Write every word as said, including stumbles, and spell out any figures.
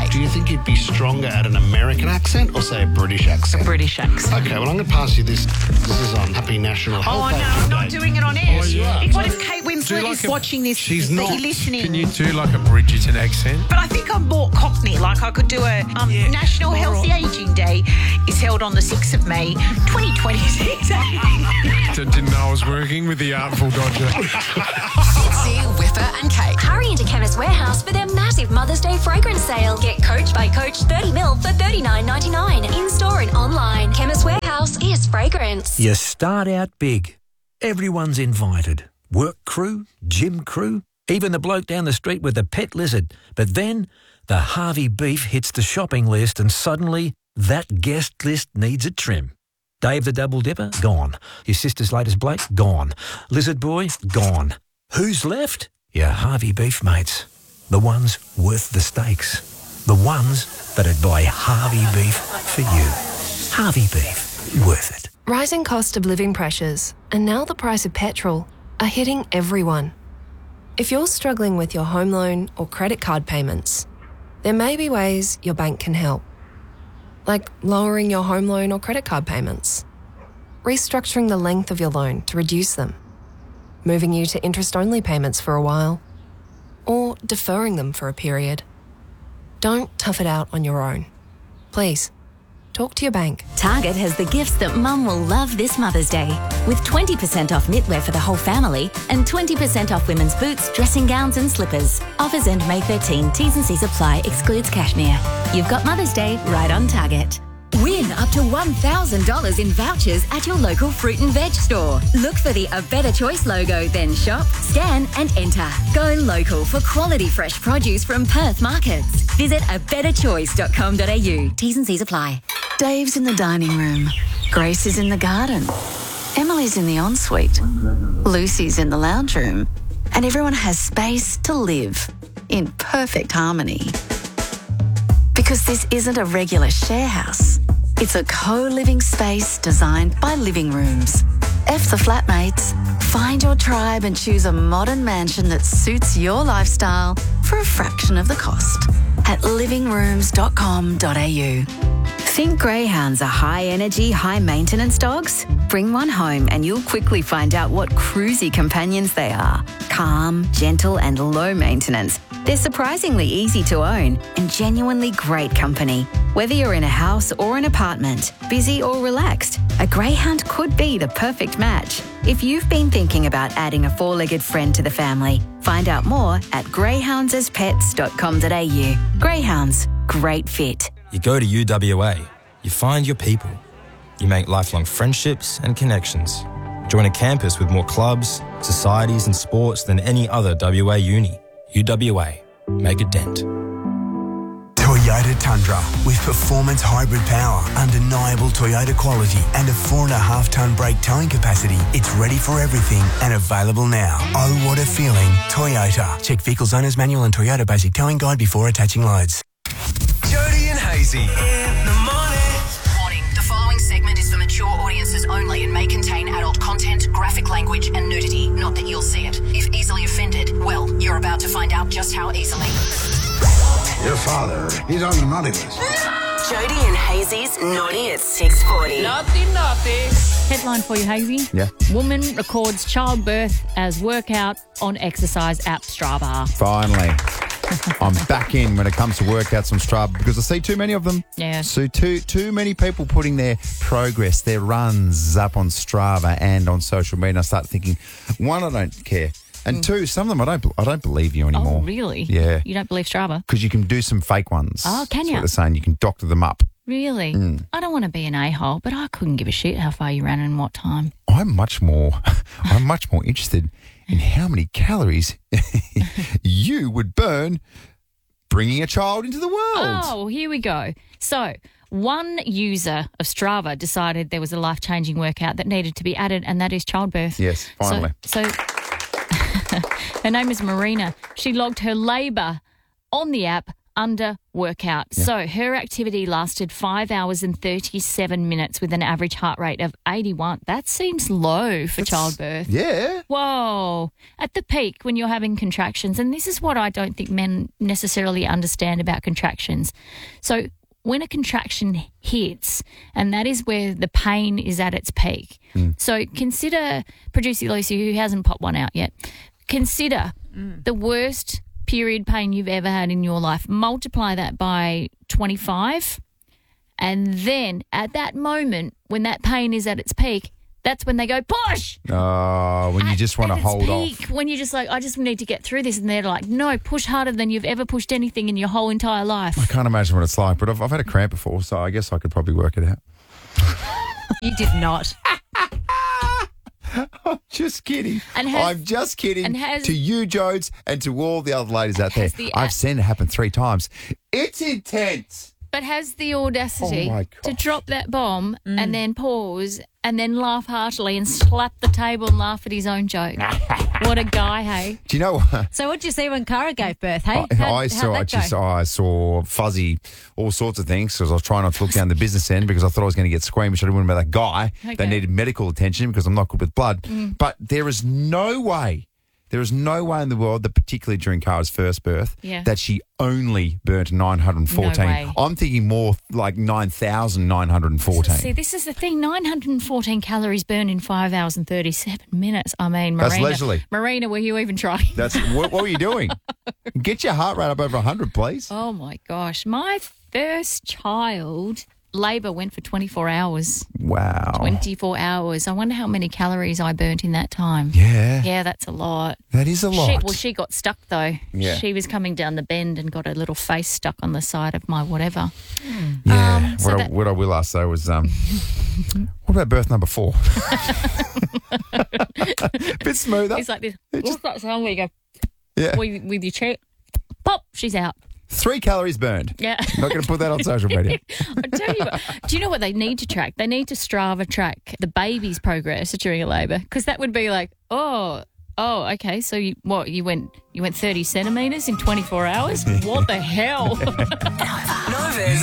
do you think you'd be stronger at an American accent or, say, a British accent? A British accent. Okay, well, I'm going to pass you this. This is on Happy National Health Oh, Day no, I'm not today. doing it on air. Oh, you are. What if Kate Winslet like is a- watching this? She's that not. you're listening? Can you do like a Bridgerton accent? But I think I'm more Cockney. Like I could do a um, Yeah, National all Healthy right. Ageing Day is held on the sixth of May, twenty twenty-six. Didn't know I was working with the Artful Dodger. Fitzy, Whipper and Kate. Hurry into Chemist Warehouse for their massive Mother's Day fragrance sale. Get Coach by Coach thirty mil for thirty-nine ninety-nine. In-store and online. Chemist Warehouse is fragrance. You start out big. Everyone's invited. Work crew, gym crew, even the bloke down the street with the pet lizard. But then the Harvey beef hits the shopping list and suddenly that guest list needs a trim. Dave the Double Dipper? Gone. Your sister's latest Blake? Gone. Lizard Boy? Gone. Who's left? Your Harvey beef mates. The ones worth the stakes. The ones that'd buy Harvey beef for you. Harvey beef. Worth it. Rising cost of living pressures and now the price of petrol are hitting everyone. If you're struggling with your home loan or credit card payments, there may be ways your bank can help. Like lowering your home loan or credit card payments, restructuring the length of your loan to reduce them, moving you to interest-only payments for a while, or deferring them for a period. Don't tough it out on your own. Please, talk to your bank. Target has the gifts that Mum will love this Mother's Day, with twenty percent off knitwear for the whole family and twenty percent off women's boots, dressing gowns and slippers. Offers end May thirteenth. T's and C's apply. Excludes cashmere. You've got Mother's Day right on Target. Win up to one thousand dollars in vouchers at your local fruit and veg store. Look for the A Better Choice logo, then shop, scan and enter. Go local for quality fresh produce from Perth markets. Visit a better choice dot com dot a u. T's and C's apply. Dave's in the dining room. Grace is in the garden. Emily's in the ensuite. Lucy's in the lounge room. And everyone has space to live in perfect harmony. Because this isn't a regular share house. It's a co-living space designed by Living Rooms. F the flatmates. Find your tribe and choose a modern mansion that suits your lifestyle for a fraction of the cost at living rooms dot com dot a u. Think greyhounds are high-energy, high-maintenance dogs? Bring one home and you'll quickly find out what cruisy companions they are. Calm, gentle and low maintenance. They're surprisingly easy to own and genuinely great company. Whether you're in a house or an apartment, busy or relaxed, a greyhound could be the perfect match. If you've been thinking about adding a four-legged friend to the family, find out more at greyhounds as pets dot com dot a u. Greyhounds, great fit. You go to U W A, you find your people. You make lifelong friendships and connections. Join a campus with more clubs, societies and sports than any other W A uni. U W A. Make a dent. Toyota Tundra. With performance hybrid power, undeniable Toyota quality and a four and a half tonne brake towing capacity, it's ready for everything and available now. Oh, what a feeling. Toyota. Check Vehicles Owner's Manual and Toyota Basic Towing Guide before attaching loads. Jody and Hazy in the morning. Warning, the following segment is for mature audiences only and may contain adult content, graphic language and nudity. Not that you'll see it. If easily offended, well, you're about to find out just how easily. Your father, he's on the naughty list. Jody and Hazy's Naughty at six forty. Naughty, naughty. Headline for you, Hazy. Yeah. Woman records childbirth as workout on exercise app Strava. Finally. I'm back in when it comes to workouts on Strava because I see too many of them. Yeah. So too too many people putting their progress, their runs up on Strava and on social media. And I start thinking, one, I don't care. And mm. two, some of them I don't I don't believe you anymore. Oh, really? Yeah. You don't believe Strava? Because you can do some fake ones. Oh, can That's you? what they're saying. You can doctor them up. Really? Mm. I don't want to be an a-hole, but I couldn't give a shit how far you ran and what time. I'm much more I'm much more interested in how many calories you would burn bringing a child into the world. Oh, here we go. So, one user of Strava decided there was a life-changing workout that needed to be added, and that is childbirth. Yes, finally. So, so her name is Marina. She logged her labour on the app under workout. Yeah. So her activity lasted five hours and thirty-seven minutes with an average heart rate of eighty-one. That seems low for That's- childbirth. Yeah. Whoa. At the peak when you're having contractions, and this is what I don't think men necessarily understand about contractions. So when a contraction hits, and that is where the pain is at its peak. Mm. So consider, producer Lucy, who hasn't popped one out yet, consider mm. the worst period pain you've ever had in your life. Multiply that by twenty-five, and then at that moment when that pain is at its peak, that's when they go push. Oh, when you At- just want to at its hold peak, off. When you're just like, I just need to get through this, and they're like, no, push harder than you've ever pushed anything in your whole entire life. I can't imagine what it's like, but I've, I've had a cramp before, so I guess I could probably work it out. You did not. I'm just kidding. And has- I'm just kidding. and has- to you, Jodes, and to all the other ladies out there. Has the- I've seen it happen three times. It's intense. But has the audacity Oh, my to gosh. drop that bomb Mm. and then pause and then laugh heartily and slap the table and laugh at his own joke. What a guy, hey? Do you know what? So what did you see when Cara gave birth, hey? I, How'd- I how'd saw, I that just, go? I saw fuzzy, all sorts of things because I was trying not to look down the business end because I thought I was going to get squeamish. I didn't want to be that guy Okay. that needed medical attention because I'm not good with blood. Mm. But there is no way, there is no way in the world that particularly during Cara's first birth Yeah. that she only burnt nine hundred fourteen. No way. I'm thinking more like nine thousand nine hundred fourteen. See, this is the thing. nine hundred fourteen calories burned in five hours and thirty-seven minutes. I mean, Marina. That's leisurely. Marina, were you even trying? That's what, what were you doing? Get your heart rate up over one hundred, please. Oh, my gosh. My first child, labour went for twenty-four hours. Wow. twenty-four hours. I wonder how many calories I burnt in that time. Yeah. Yeah, that's a lot. That is a lot. She, well, she got stuck, though. Yeah. She was coming down the bend and got her little face stuck on the side of my whatever. Yeah. Um, so what, that- I, what I will ask though was, um, what about birth number four? Bit smoother. It's like this. What's that sound where you go Yeah. with, with your cheek? Pop, she's out. Three calories burned. Yeah. Not going to put that on social media. I tell you what, do you know what they need to track? They need to Strava track the baby's progress during a labour, because that would be like, oh, oh, okay, so you what you went you went thirty centimetres in twenty-four hours? What the hell? Nova's